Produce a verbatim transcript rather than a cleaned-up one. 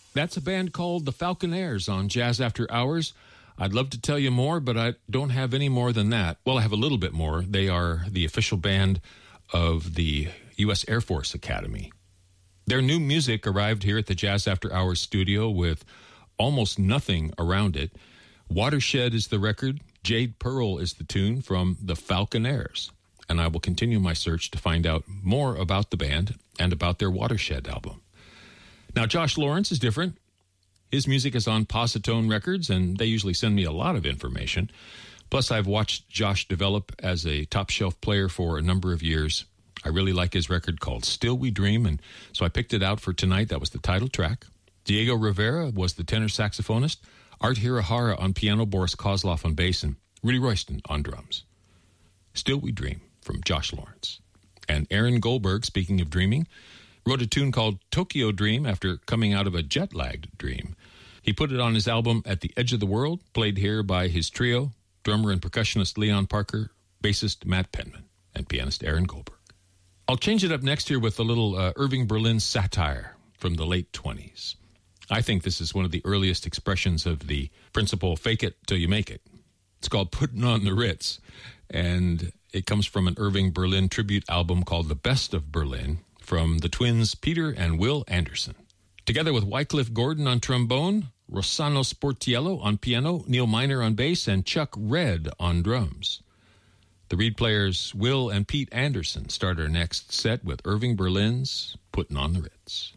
That's a band called the Falconaires on Jazz After Hours. I'd love to tell you more, but I don't have any more than that. Well, I have a little bit more. They are the official band of the U S Air Force Academy. Their new music arrived here at the Jazz After Hours studio with almost nothing around it. Watershed is the record. Jade Pearl is the tune from the Falconaires. And I will continue my search to find out more about the band and about their Watershed album. Now, Josh Lawrence is different. His music is on Positone Records, and they usually send me a lot of information. Plus, I've watched Josh develop as a top-shelf player for a number of years. I really like his record called Still We Dream, and so I picked it out for tonight. That was the title track. Diego Rivera was the tenor saxophonist. Art Hirahara on piano, Boris Kozlov on bass, and Rudy Royston on drums. Still We Dream from Josh Lawrence. And Aaron Goldberg, speaking of dreaming, wrote a tune called Tokyo Dream after coming out of a jet-lagged dream. He put it on his album At the Edge of the World, played here by his trio, drummer and percussionist Leon Parker, bassist Matt Penman, and pianist Aaron Goldberg. I'll change it up next here with a little uh, Irving Berlin satire from the late twenties. I think this is one of the earliest expressions of the principle, fake it till you make it. It's called Putting on the Ritz, and it comes from an Irving Berlin tribute album called The Best of Berlin from the twins Peter and Will Anderson. Together with Wycliffe Gordon on trombone, Rossano Sportiello on piano, Neil Miner on bass, and Chuck Red on drums. The reed players Will and Pete Anderson start our next set with Irving Berlin's Putting on the Ritz.